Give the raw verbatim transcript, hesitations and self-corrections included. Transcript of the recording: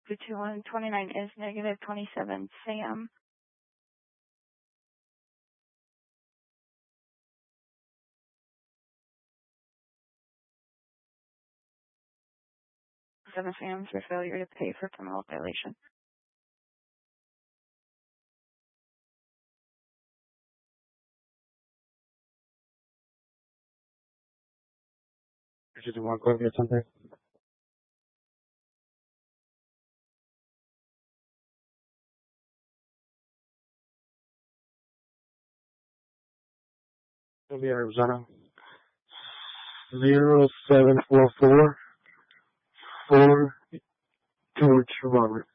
two two one twenty-nine is negative twenty-seven, Sam. Seven Sam for failure to pay for criminal violation. Did you want to go get something? It'll be Arizona. Zero seven four four four George Robert.